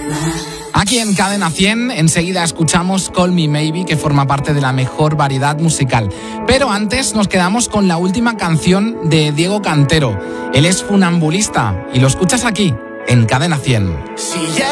Aquí en Cadena 100, enseguida escuchamos Call Me Maybe, que forma parte de la mejor variedad musical. Pero antes nos quedamos con la última canción de Diego Cantero. Él es funambulista y lo escuchas aquí, en Cadena 100.